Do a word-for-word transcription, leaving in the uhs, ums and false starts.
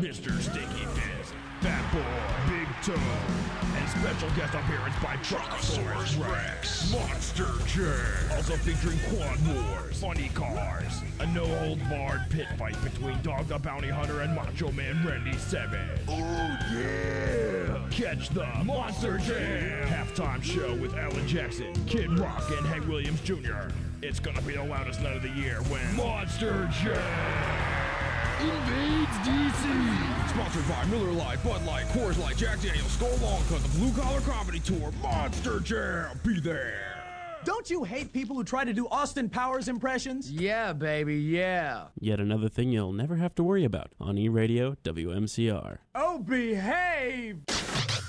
Mister Sticky Fist, Fat Boy, Big Toe, and special guest appearance by Truckosaurus Rex, Monster Jam. Also featuring Quad Wars, Funny Cars, a no-hold-barred pit fight between Dog the Bounty Hunter and Macho Man Randy Savage. Oh yeah! Catch the Monster Jam halftime show with Alan Jackson, Kid Rock, and Hank Williams Junior It's gonna be the loudest night of the year when Monster Jam invades D C. Sponsored by Miller Lite, Bud Light, Coors Light, Jack Daniels, Skull Long Cut, the Blue Collar Comedy Tour, Monster Jam. Be there. Don't you hate people who try to do Austin Powers impressions? Yeah, baby, yeah. Yet another thing you'll never have to worry about on E-Radio W M C R. Oh, behave!